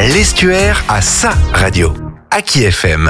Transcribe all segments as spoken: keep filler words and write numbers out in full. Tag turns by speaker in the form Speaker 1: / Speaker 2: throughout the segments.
Speaker 1: L'Estuaire a sa radio. Aki F M.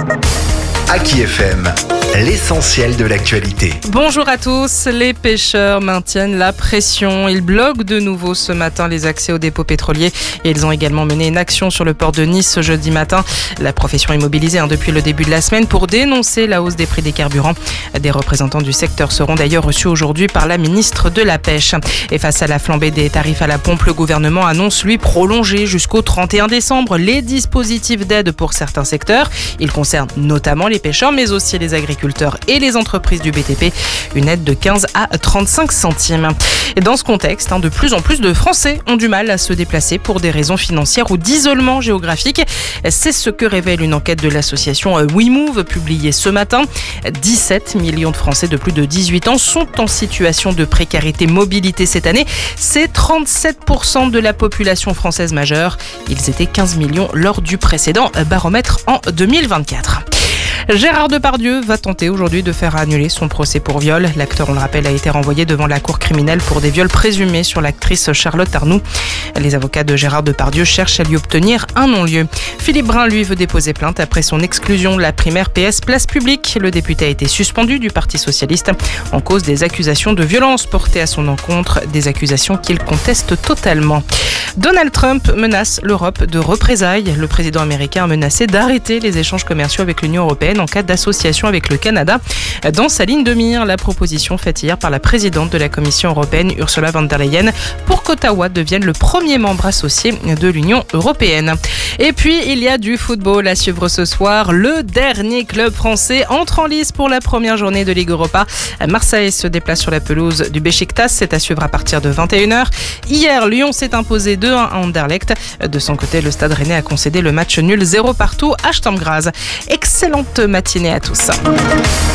Speaker 1: Aki F M, l'essentiel de l'actualité.
Speaker 2: Bonjour à tous, les pêcheurs maintiennent la pression. Ils bloquent de nouveau ce matin les accès aux dépôts pétroliers et ils ont également mené une action sur le port de Nice ce jeudi matin. La profession est mobilisée hein, depuis le début de la semaine pour dénoncer la hausse des prix des carburants. Des représentants du secteur seront d'ailleurs reçus aujourd'hui par la ministre de la Pêche. Et face à la flambée des tarifs à la pompe, le gouvernement annonce lui prolonger jusqu'au trente et un décembre les dispositifs d'aide pour certains secteurs. Ils concernent notamment les pêcheurs mais aussi les agriculteurs et les entreprises du B T P. Une aide de quinze à trente-cinq centimes. Et dans ce contexte, hein, de plus en plus de Français ont du mal à se déplacer pour des raisons financières ou d'isolement géographique. C'est ce que révèle une enquête de l'association WeMove publiée ce matin. dix-sept millions de Français de plus de dix-huit ans sont en situation de précarité mobilité cette année. C'est trente-sept pour cent de la population française majeure. Ils étaient quinze millions lors du précédent baromètre en deux mille vingt-quatre. Gérard Depardieu va tenter aujourd'hui de faire annuler son procès pour viol. L'acteur, on le rappelle, a été renvoyé devant la cour criminelle pour des viols présumés sur l'actrice Charlotte Arnoux. Les avocats de Gérard Depardieu cherchent à lui obtenir un non-lieu. Philippe Brun, lui, veut déposer plainte après son exclusion de la primaire P S Place Publique. Le député a été suspendu du Parti Socialiste en cause des accusations de violence portées à son encontre, des accusations qu'il conteste totalement. Donald Trump menace l'Europe de représailles. Le président américain a menacé d'arrêter les échanges commerciaux avec l'Union européenne en cas d'association avec le Canada. Dans sa ligne de mire, la proposition faite hier par la présidente de la Commission européenne, Ursula von der Leyen, pour qu'Ottawa devienne le premier membre associé de l'Union européenne. Et puis, il y a du football à suivre ce soir. Le dernier club français entre en lice pour la première journée de Ligue Europa. Marseille se déplace sur la pelouse du Beşiktaş. C'est à suivre à partir de vingt et une heures. Hier, Lyon s'est imposé deux à un à Anderlecht. De son côté, le Stade Rennais a concédé le match nul zéro partout à Sturm Graz. Excellente matinée à tous.